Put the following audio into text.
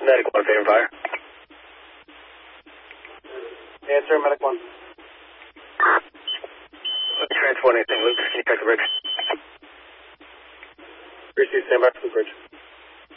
Medic 1, favor fire. Answer, Medic 1. Transport anything, Luke. Can you check the bridge? Receive, stand by for the bridge.